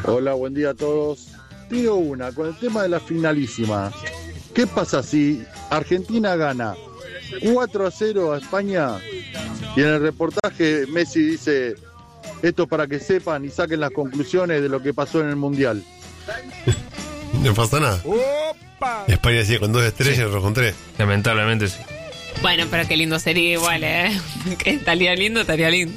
Hola, buen día a todos. Tiro una, con el tema de la finalísima. ¿Qué pasa si Argentina gana 4-0 a España y en el reportaje Messi dice esto para que sepan y saquen las conclusiones de lo que pasó en el Mundial? No pasa nada. ¡Opa! España sigue con 2 estrellas y nosotros con 3. Lamentablemente sí. Bueno, pero qué lindo sería igual, Que estaría lindo, estaría lindo.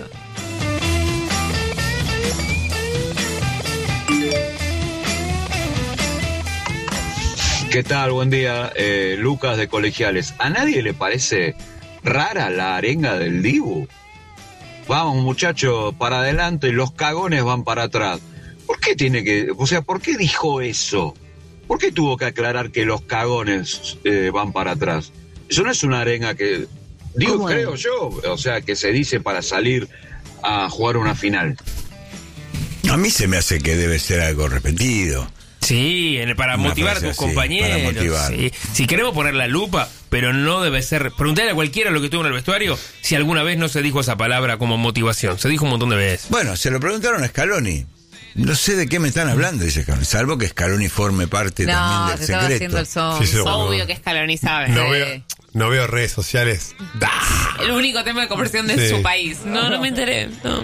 ¿Qué tal? Buen día, Lucas de Colegiales. ¿A nadie le parece rara la arenga del Dibu? Vamos, muchachos, para adelante, los cagones van para atrás. ¿Por qué tiene que...? O sea, ¿por qué dijo eso? ¿Por qué tuvo que aclarar que los cagones van para atrás? Eso no es una arenga que... Digo, creo yo, o sea, que se dice para salir a jugar una final. A mí se me hace que debe ser algo repetido. Sí, para Una motivar a frase tus así, compañeros. para motivar. Sí. Si queremos poner la lupa, pero no debe ser... Preguntarle a cualquiera lo que estuvo en el vestuario si alguna vez no se dijo esa palabra como motivación. Se dijo un montón de veces. Bueno, se lo preguntaron a Scaloni. No sé de qué me están hablando, dice Scaloni. Salvo que Scaloni forme parte también del se estaba haciendo secreto. el Sí, obvio que Scaloni sabe. No veo redes sociales. El único tema de conversión de su país. No me enteré. No.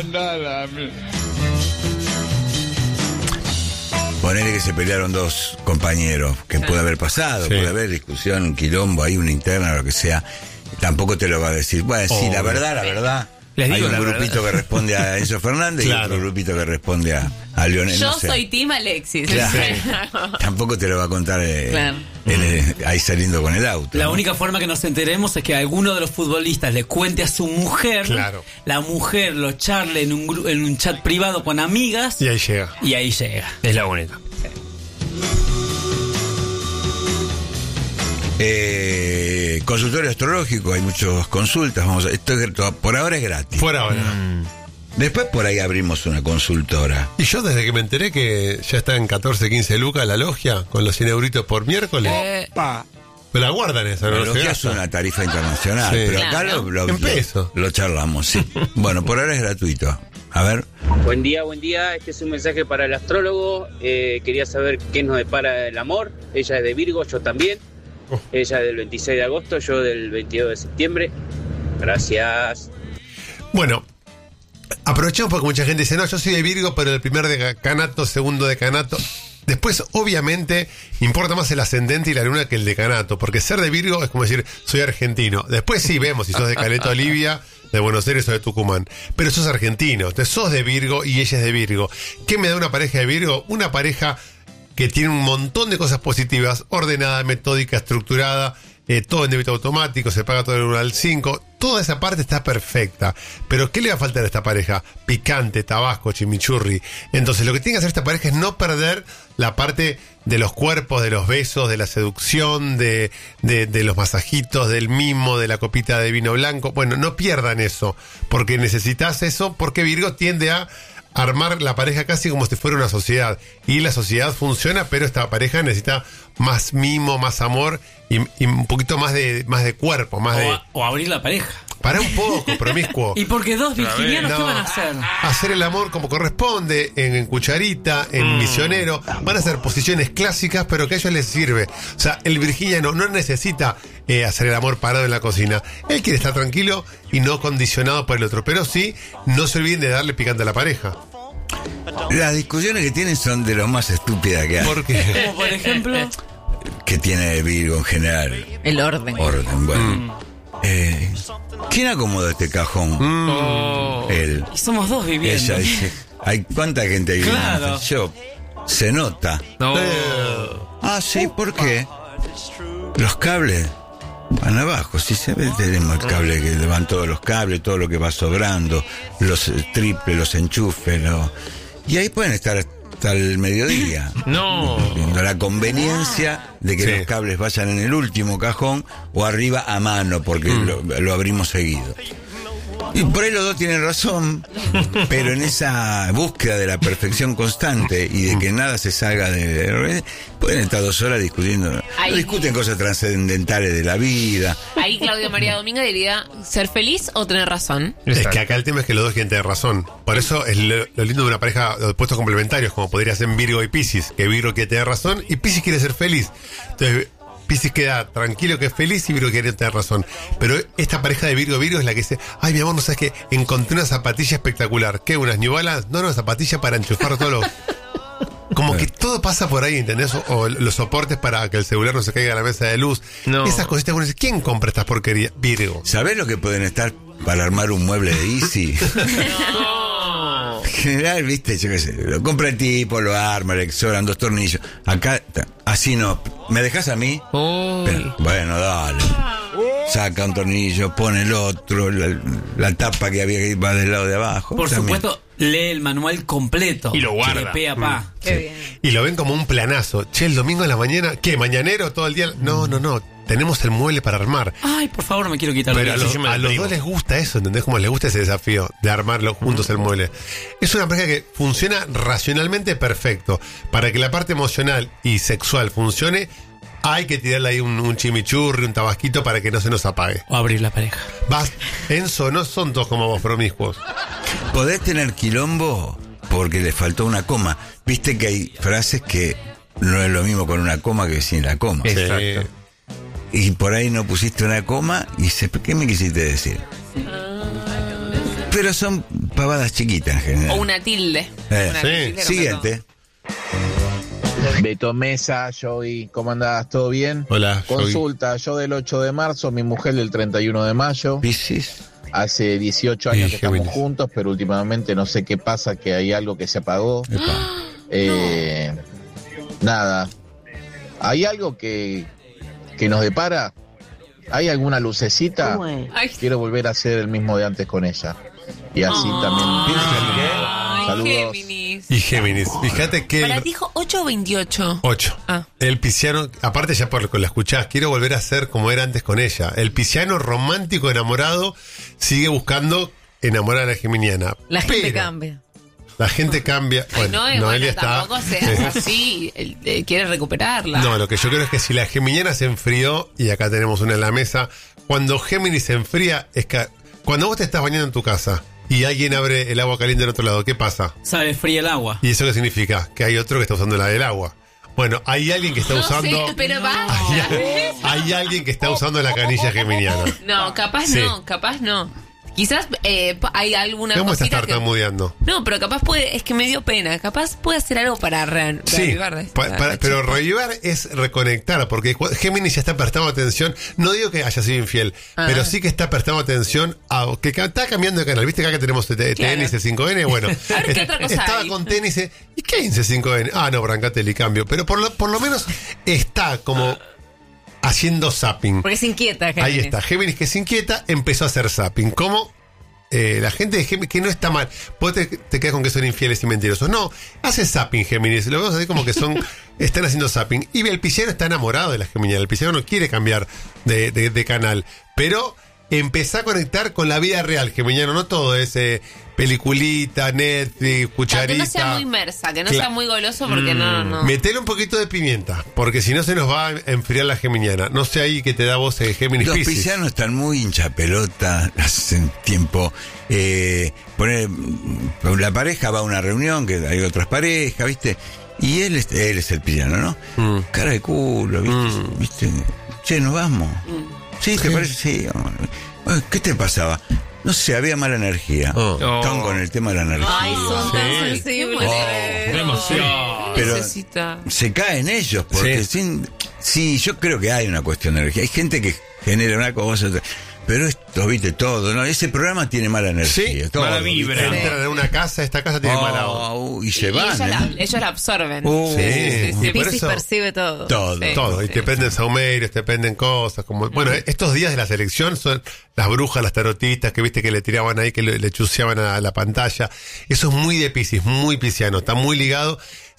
Ponele que se pelearon 2 compañeros, que puede haber pasado, Sí. puede haber discusión, un quilombo, ahí una interna, lo que sea. Tampoco te lo va a decir. Bueno, sí, la verdad. Les Hay digo un la grupito verdad. que responde a Enzo Fernández y otro grupito que responde a Lionel. Yo no sé. soy Team Alexis. Claro. Tampoco te lo va a contar Claro. ahí saliendo con el auto. La ¿no? única forma que nos enteremos es que alguno de los futbolistas le cuente a su mujer, Claro. la mujer lo charle en un chat privado con amigas Y ahí llega. y ahí llega. Es la única. Consultorio astrológico, hay muchas consultas. Por ahora es gratis. Por ahora. Después por ahí abrimos una consultora. Y yo desde que me enteré que ya está en 14, 15 lucas la logia, con los 100 euritos por miércoles, me la guardan esa, La no se logia es gasta. una tarifa internacional, Sí. pero acá Claro. En pesos. lo charlamos, sí. Bueno, por ahora es gratuito. A ver. Buen día. Este es un mensaje para el astrólogo. Quería saber qué nos depara el amor. Ella es de Virgo, yo también. Ella es del 26 de agosto, yo del 22 de septiembre. Gracias. Bueno, aprovechamos porque mucha gente dice, no, yo soy de Virgo, pero el primer decanato, segundo decanato. Después, obviamente, importa más el ascendente y la luna que el decanato, porque ser de Virgo es como decir, soy argentino. Después sí vemos si sos de Caleta Olivia, de Buenos Aires o de Tucumán. Pero sos argentino, entonces sos de Virgo y ella es de Virgo. ¿Qué me da una pareja de Virgo? Una pareja que tiene un montón de cosas positivas, ordenada, metódica, estructurada, todo en débito automático, se paga todo del 1 al 5, toda esa parte está perfecta. Pero ¿qué le va a faltar a esta pareja? Picante, tabasco, chimichurri. Entonces lo que tiene que hacer esta pareja es no perder la parte de los cuerpos, de los besos, de la seducción, de los masajitos, del mimo, de la copita de vino blanco. Bueno, no pierdan eso, porque necesitas eso, porque Virgo tiende a armar la pareja casi como si fuera una sociedad. Y la sociedad funciona, pero esta pareja necesita más mimo, más amor y un poquito más de cuerpo, más de... O abrir la pareja. Para un poco, promiscuo. Y porque 2 virginianos, No. ¿qué van a hacer? Hacer el amor como corresponde, en cucharita, en misionero. Van a ser posiciones clásicas, pero que a ellos les sirve. O sea, el virginiano no necesita hacer el amor parado en la cocina. Él quiere estar tranquilo y no condicionado por el otro. Pero sí, no se olviden de darle picante a la pareja. Las discusiones que tienen son de lo más estúpidas que hay. Porque Como por ejemplo, Que tiene Virgo en general. El orden. Bueno. ¿Quién acomoda este cajón? Él. y somos 2 viviendo. Ella dice. Hay ¿cuánta gente hay? Claro. Yo. Se nota. No. Ah, sí, ¿por qué? Los cables van abajo. Si se ve, tenemos el cable que van todos los cables, todo lo que va sobrando, los triples, los enchufes, y ahí pueden estar hasta el mediodía. No. Viendo la conveniencia de que Sí. los cables vayan en el último cajón o arriba a mano, porque lo abrimos seguido. Y por ahí los dos tienen razón, pero en esa búsqueda de la perfección constante y de que nada se salga de... Pueden estar 2 horas discutiendo. Ahí. No discuten cosas trascendentales de la vida. Ahí Claudio María Dominga diría, ¿ser feliz o tener razón? Es que acá el tema es que los dos quieren tener razón. Por eso es lo lindo de una pareja de opuestos complementarios, como podría ser Virgo y Piscis, que Virgo quiere tener razón y Piscis quiere ser feliz. Entonces Piscis queda tranquilo que es feliz y Virgo quiere tener razón. Pero esta pareja de Virgo es la que dice, ay, mi amor, no sabes qué, encontré una zapatilla espectacular. ¿Qué? ¿Unas New Balance? No, una zapatilla para enchufar todo lo... Como que todo pasa por ahí, ¿entendés? O los soportes para que el celular no se caiga a la mesa de luz. No. Esas cositas, uno dice, ¿quién compra estas porquerías? Virgo. ¿Sabés lo que pueden estar para armar un mueble de Easy? No. En general, viste, yo qué sé, lo compra el tipo, lo arma, le sobran 2 tornillos. Acá, así no. ¿Me dejas a mí? Uy. Pero, bueno, dale. Saca un tornillo, pone el otro, la tapa que había que va del lado de abajo. Por También. supuesto, lee el manual completo. Y lo guarda. De pe a pa. Qué bien. Y lo ven como un planazo. Che, el domingo en la mañana, ¿qué? ¿Mañanero todo el día? No. Tenemos el mueble para armar. Ay, por favor, no me quiero quitar Pero la vida. a los dos les gusta eso, ¿entendés? Como les gusta ese desafío de armarlo juntos el mueble. Es una pareja que funciona racionalmente perfecto. Para que la parte emocional y sexual funcione, hay que tirarle ahí un chimichurri, un tabasquito para que no se nos apague. O abrir la pareja. Vas, Enzo, no son todos como vos, promiscuos. Podés tener quilombo porque le faltó una coma. Viste que hay frases que no es lo mismo con una coma que sin la coma. Exacto. Y por ahí no pusiste una coma y dices, ¿qué me quisiste decir? Pero son pavadas chiquitas en general. O una tilde. Una sí. tilde Siguiente. Beto Mesa, Joey, ¿cómo andás? ¿Todo bien? Hola, Joey. Consulta, yo del 8 de marzo, mi mujer del 31 de mayo. Piscis. Hace 18 años Y que estamos Géminis. juntos, pero últimamente no sé qué pasa, que hay algo que se apagó. Nada. ¿Hay algo que nos depara? ¿Hay alguna lucecita? Ay, Quiero volver a ser el mismo de antes con ella. Y así ay, Saludos. Géminis. Y Géminis. Fíjate que... Para ti dijo 8 o 28. 8. Ah. El pisciano, aparte ya por lo que la escuchás, quiero volver a ser como era antes con ella. El pisciano romántico enamorado sigue buscando enamorar a la geminiana. La gente Pero cambia. La gente cambia. Ay, Bueno, no, Noelia está... tampoco seas así. Quiere recuperarla. No, lo que yo creo es que si la geminiana se enfrió, y acá tenemos una en la mesa, cuando Géminis se enfría, es que cuando vos te estás bañando en tu casa y alguien abre el agua caliente del otro lado, ¿qué pasa? Sabe fría el agua. ¿Y eso qué significa? Que hay otro que está usando la del agua. Bueno, hay alguien que está No usando... sé, pero basta. Hay alguien que está usando la canilla geminiana. No, capaz Sí. no, capaz no. Quizás hay alguna ¿Cómo estás cosita que... tartamudeando? No, pero capaz puede... Es que me dio pena. Capaz puede hacer algo para Sí, reavivar de esta pero chispa. revivar es reconectar, porque Géminis ya está prestando atención. No digo que haya sido infiel, pero sí que está prestando atención a que está cambiando de canal. ¿Viste acá que tenemos tenis de 5N? Bueno, A ver, ¿qué otra cosa estaba hay? con tenis. ¿Y qué dice 5N? Ah, no, Brancatelli, cambio. Pero por lo menos está como haciendo zapping. Porque se inquieta, Ahí Géminis. está, Géminis que se inquieta empezó a hacer zapping. ¿Cómo? La gente de Géminis, que no está mal. Vos te quedas con que son infieles y mentirosos. No, hace zapping Géminis. Lo vemos así como que están haciendo zapping. Y el pisciano está enamorado de la geminiana. El pisciano no quiere cambiar de canal. Pero empezá a conectar con la vida real, geminiano. No todo es peliculita, Netflix, cucharita. Que no sea muy inmersa, que no Claro. sea muy goloso porque no. Metele un poquito de pimienta, porque si no se nos va a enfriar la geminiana. No sé ahí que te da voz Géminis Los Piscis. piscianos están muy hinchapelota hace tiempo. La pareja va a una reunión, que hay otras parejas, ¿viste? Y él es el pisciano, ¿no? Cara de culo, ¿viste? Che, nos vamos. Sí, ¿te parece? Sí. ¿Qué te pasaba? No sé, había mala energía. Están con el tema de la energía. Ay, son tan Sí. sensibles. ¡Qué emoción! Pero Necesita. se caen ellos, porque sí, yo creo que hay una cuestión de energía. Hay gente que genera una cosa, otra. Pero esto, viste, todo, ¿no? Ese programa tiene mala energía. Sí, todo, mala vibra. ¿viste? Entran en una casa, esta casa tiene mala onda. Y se Y van, ellos la absorben. Sí, sí. y por Piscis eso percibe todo. todo. Sí. todo, y te prenden saumerios, te prenden cosas, como bueno, estos días de la selección son las brujas, las tarotistas, que viste que le tiraban ahí, que le chuceaban a la pantalla. Eso es muy de Piscis, muy pisciano, está muy ligado.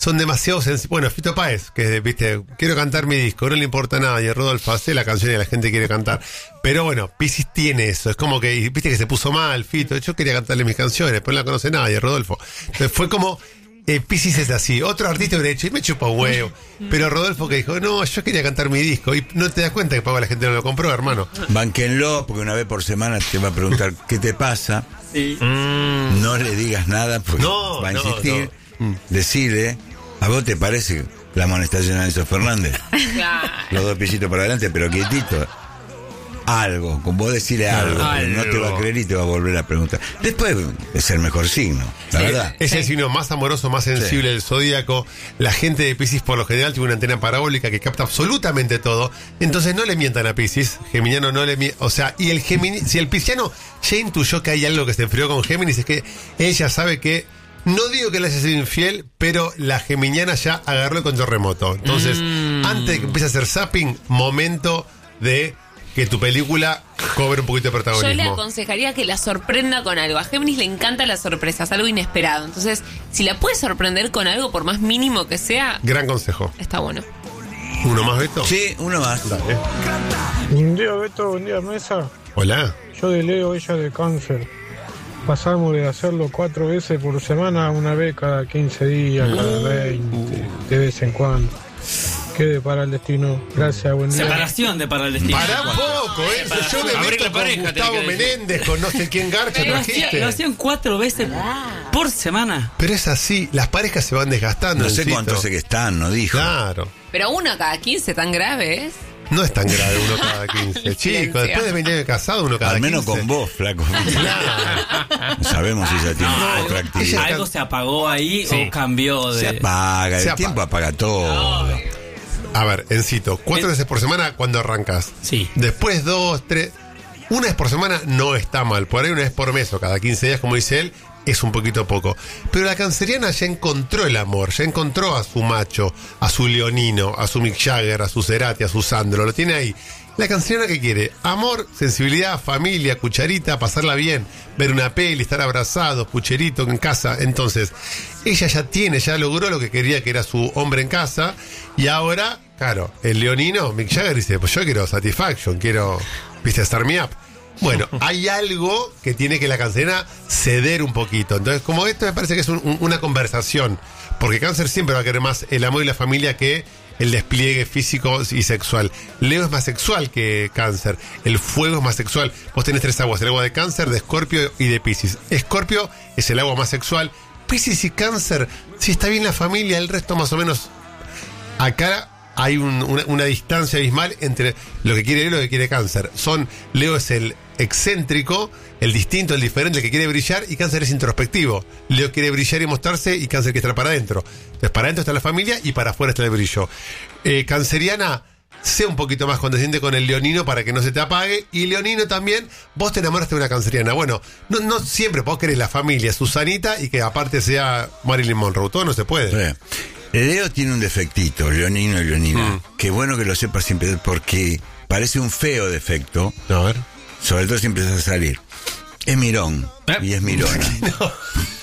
son demasiado sensibles. Bueno, Fito Páez, que viste, quiero cantar mi disco, no le importa nada, y Rodolfo hace la canción y la gente quiere cantar. Pero bueno, Piscis tiene eso, es como que, viste que se puso mal, Fito, yo quería cantarle mis canciones, pero no la conoce nadie, Rodolfo. Entonces fue como, Piscis es así, otro artista hubiera dicho, y me chupa un huevo. Pero Rodolfo que dijo, no, yo quería cantar mi disco, y no te das cuenta que pago la gente no lo compró, hermano. Bánquenlo, porque una vez por semana te va a preguntar qué te pasa. Sí. No le digas nada, porque va a insistir. Decile, ¿a vos te parece la amonestación de Enzo Fernández? Los 2 piecitos para adelante, pero quietito. Algo, con vos decirle algo, no te va a creer y te va a volver a preguntar. Después es el mejor signo, la verdad. Es el signo más amoroso, más sensible del zodíaco. La gente de Piscis por lo general tiene una antena parabólica que capta absolutamente todo. Entonces no le mientan a Piscis. Geminiano no le mientan. O sea, y el si el pisciano ya intuyó que hay algo que se enfrió con Géminis, es que ella sabe que, no digo que le haya sido infiel, pero la geminiana ya agarró el control remoto. Entonces, antes de que empiece a hacer zapping, momento de que tu película cobre un poquito de protagonismo. Yo le aconsejaría que la sorprenda con algo. A Géminis le encantan las sorpresas, algo inesperado. Entonces, si la puedes sorprender con algo, por más mínimo que sea, gran consejo. Está bueno. ¿Uno más, Beto? Sí, uno más. Dale. Buen día, Beto, buen día, Mesa. Hola. Yo de Leo, ella de Cáncer. Pasamos de hacerlo 4 veces por semana a una vez cada 15 días, cada 20, de vez en cuando. Quede para el destino. Gracias, buen día. Separación de para el destino. Pará un poco, yo me meto con Gustavo Menéndez, con no sé quién garcha trajiste. Lo hacían 4 veces por semana. Pero es así, las parejas se van desgastando. No sé cuántos sé que están, no dijo. Claro. Pero uno cada 15, tan grave es. No es tan grave uno cada 15. Chicos, después de 20 años de casado, uno cada 15. Al menos con vos, flaco. No sabemos si ella tiene otra actividad. Algo se apagó ahí o cambió de... Se apaga, el tiempo apaga todo. A ver, Encito, 4 veces por semana cuando arrancas. Sí. Después 2, 3. Una vez por semana no está mal. Por ahí una vez por mes o cada 15 días, como dice él, es un poquito poco. Pero la canceriana ya encontró el amor, ya encontró a su macho, a su leonino, a su Mick Jagger, a su Cerati, a su Sandro, lo tiene ahí. La canceriana que quiere, amor, sensibilidad, familia, cucharita, pasarla bien, ver una peli, estar abrazados, pucherito en casa. Entonces, ella ya logró lo que quería, que era su hombre en casa, y ahora, claro, el leonino, Mick Jagger, dice, pues yo quiero satisfaction, quiero, viste, start me up. Bueno, hay algo que tiene que la canceriana ceder un poquito. Entonces, como esto me parece que es una conversación, porque Cáncer siempre va a querer más el amor y la familia que el despliegue físico y sexual. Leo es más sexual que Cáncer. El fuego es más sexual. Vos tenés 3 aguas, el agua de Cáncer, de Escorpio y de Piscis. Escorpio es el agua más sexual. Piscis y Cáncer, si está bien la familia, el resto más o menos. Acá hay una distancia abismal entre lo que quiere Leo y lo que quiere Cáncer. Leo es el excéntrico, el distinto, el diferente, el que quiere brillar, y Cáncer es introspectivo. Leo quiere brillar y mostrarse, y Cáncer quiere estar para adentro. Entonces, para adentro está la familia y para afuera está el brillo. Canceriana, sea un poquito más condescendiente con el leonino para que no se te apague. Y leonino también, vos te enamoraste de una canceriana. Bueno, no siempre vos querés la familia, Susanita, y que aparte sea Marilyn Monroe. Todo no se puede. Sí. Leo tiene un defectito, leonino y leonina. Qué bueno que lo sepas siempre, porque parece un feo defecto. A ver. Sobre todo si empiezas a salir. Es mirón y es mirona. No.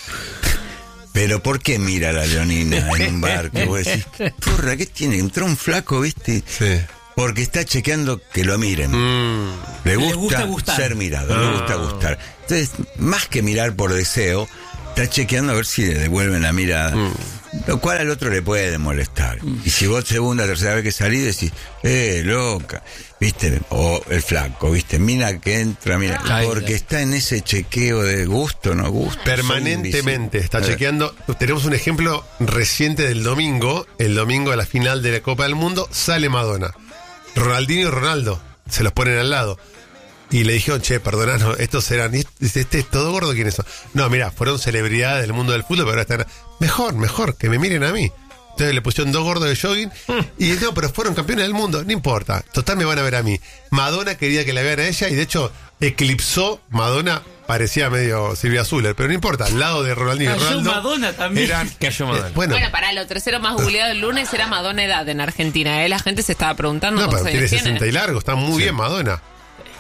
Pero ¿por qué mira a la leonina en un barco? Vos decís, porra, ¿qué tiene? Entró un flaco, ¿viste? Sí. Porque está chequeando que lo miren. Le gusta ser mirado, le gusta gustar. Entonces, más que mirar por deseo, está chequeando a ver si le devuelven la mirada. Lo cual al otro le puede molestar. Y si vos segunda, tercera vez que salís, decís, loca, ¿viste? O el flaco, ¿viste? Mira que entra, mira. Porque está en ese chequeo de gusto, no gusto. Permanentemente está chequeando. Tenemos un ejemplo reciente del domingo. El domingo de la final de la Copa del Mundo, sale Madonna. Ronaldinho y Ronaldo se los ponen al lado. Y le dijeron, che, perdonanos, estos eran, este es todo gordo, ¿quiénes son? No, mira, fueron celebridades del mundo del fútbol, pero ahora están, mejor, que me miren a mí. Entonces le pusieron 2 gordos de jogging, y no, pero fueron campeones del mundo, no importa, total me van a ver a mí. Madonna quería que la vean a ella, y de hecho, eclipsó, Madonna parecía medio Silvia Zuller, pero no importa, al lado de Ronaldinho y Ronaldo. Madonna también. Cayó Madonna. Bueno, para lo tercero más googleado el lunes era Madonna edad en Argentina, La gente se estaba preguntando. No, pero tiene 60 y largo, está muy bien Madonna.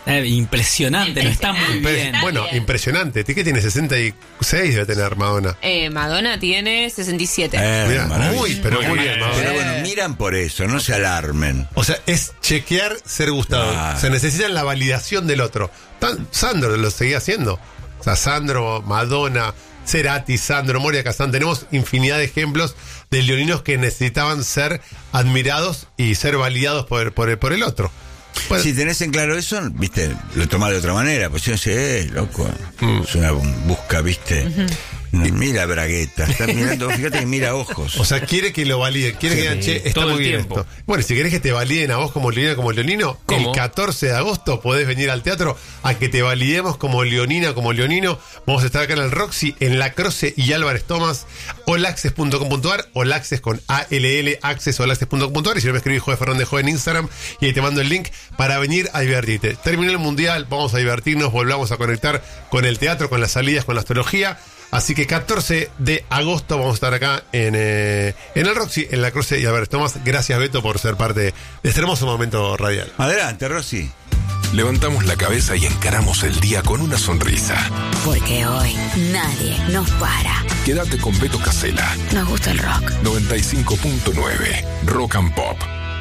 Impresionante, no está muy bien. Bueno, impresionante. ¿Qué tiene? 66 debe tener Madonna. Madonna tiene 67. Mirá, muy bien, Madonna. Pero bueno, miran por eso, no se alarmen. O sea, es chequear ser gustado. Se necesita la validación del otro. Sandro lo seguía haciendo. O sea, Sandro, Madonna, Cerati, Sandro, Moria Kazan. Tenemos infinidad de ejemplos de leoninos que necesitaban ser admirados y ser validados por el otro. Bueno. Si tenés en claro eso, viste, lo tomás de otra manera. Pues yo sé, loco, es una busca, viste. Mira Bragueta, está mirando, fíjate que mira ojos. O sea, quiere que lo validen, quiere que digan, che, está muy bien esto. Bueno, si querés que te validen a vos como leonino, el 14 de agosto podés venir al teatro a que te validemos como leonina, como leonino. Vamos a estar acá en el Roxy, en La Croce y Álvarez Thomas, olaxes.com.ar, olaxes con ALL, access, olaxes.com.ar, y si no me escribís Joe Fernández Joe en Instagram, y ahí te mando el link para venir a divertirte. Terminó el Mundial, vamos a divertirnos, volvamos a conectar con el teatro, con las salidas, con la astrología. Así que 14 de agosto vamos a estar acá en el Roxy, en La Croce y Álvarez Thomas. Gracias, Beto, por ser parte de este hermoso momento radial. Adelante, Rosy. Levantamos la cabeza y encaramos el día con una sonrisa. Porque hoy nadie nos para. Quédate con Beto Casella. Nos gusta el rock. 95.9 Rock and Pop.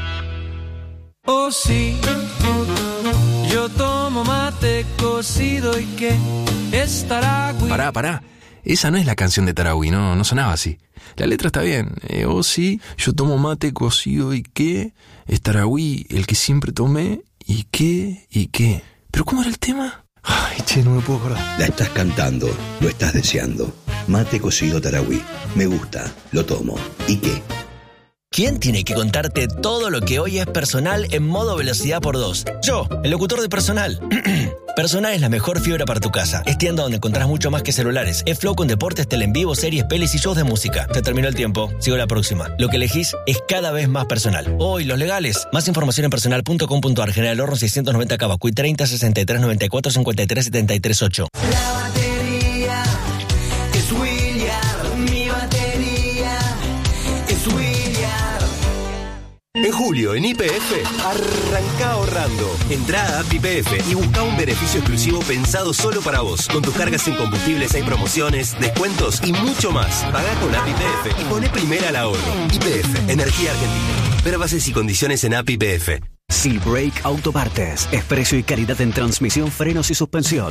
Oh sí, yo tomo mate cocido y que estará... Pará. Esa no es la canción de Tarahui, no sonaba así. La letra está bien. Oh sí, yo tomo mate cocido y qué, es Tarahui, el que siempre tomé, y qué. ¿Pero cómo era el tema? Ay, che, no me puedo acordar. La estás cantando, lo estás deseando. Mate cocido Tarahui. Me gusta, lo tomo. ¿Y qué? ¿Quién tiene que contarte todo lo que hoy es Personal en modo velocidad por 2? Yo, el locutor de Personal. Personal es la mejor fibra para tu casa. Es tienda donde encontrás mucho más que celulares. Es flow con deportes, tele en vivo, series, pelis y shows de música. Se terminó el tiempo. Sigo la próxima. Lo que elegís es cada vez más Personal. Hoy, los legales. Más información en personal.com.ar. General Horno 690 Cabacuy 30 63 94 53 73 8. La batería es William. Mi batería es William. En julio, en YPF, arranca ahorrando. Entrá a App YPF y busca un beneficio exclusivo pensado solo para vos. Con tus cargas en combustibles hay promociones, descuentos y mucho más. Pagá con App YPF y poné primera al ahorro. YPF, Energía Argentina. Ver bases y condiciones en App YPF. Silbrake Autopartes. Es precio y calidad en transmisión, frenos y suspensión.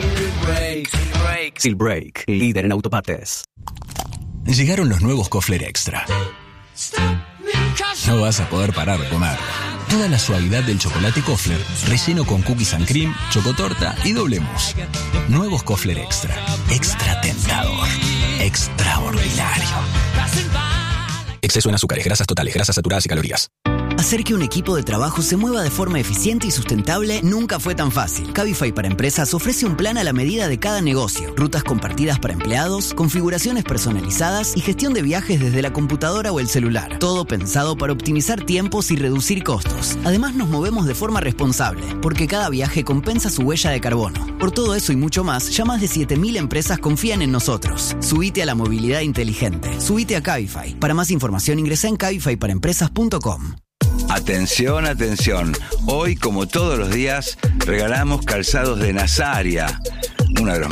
Silbrake, líder en autopartes. Llegaron los nuevos Kofler Extra. No vas a poder parar de comer. Toda la suavidad del chocolate Kofler, relleno con cookies and cream, chocotorta y doble mousse. Nuevos Kofler Extra. Extra tentador. Extraordinario. Exceso en azúcares, grasas totales, grasas saturadas y calorías. Hacer que un equipo de trabajo se mueva de forma eficiente y sustentable nunca fue tan fácil. Cabify para Empresas ofrece un plan a la medida de cada negocio, rutas compartidas para empleados, configuraciones personalizadas y gestión de viajes desde la computadora o el celular. Todo pensado para optimizar tiempos y reducir costos. Además nos movemos de forma responsable, porque cada viaje compensa su huella de carbono. Por todo eso y mucho más, ya más de 7.000 empresas confían en nosotros. Subite a la movilidad inteligente. Subite a Cabify. Para más información ingresa en cabifyparaempresas.com. Atención, atención. Hoy, como todos los días, regalamos calzados de Nazaria, uno de los